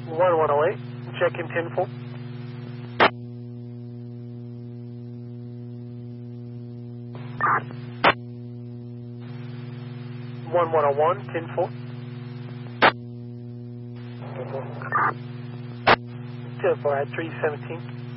1108, check in 10-4. 1101, 10-4. 10-4 at 317.